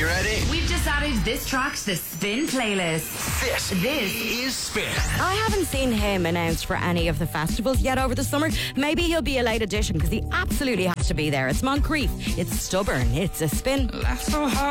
you ready? We've just added this track to the Spin playlist. This is Spin. I haven't seen him announced for any of the festivals yet over the summer. Maybe he'll be a late addition because he absolutely has to be there. It's Moncrief. It's Stubborn. It's a Spin. Laugh so hard.